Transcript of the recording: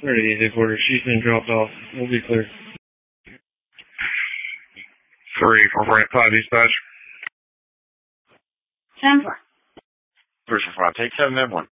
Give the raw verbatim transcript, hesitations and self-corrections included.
Ready, eight quarter. She's been dropped off. We'll be clear. Three, four, four, five, dispatch. Ten four. Three, four, five, take seven, everyone.